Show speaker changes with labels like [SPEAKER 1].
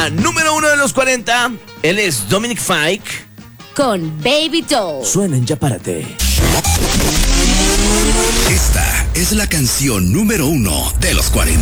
[SPEAKER 1] la número 1 de los 40. Él es Dominic Fike.
[SPEAKER 2] Con Baby Doll.
[SPEAKER 1] Suena en Ya Párate.
[SPEAKER 3] Esta es la canción número 1 de los 40.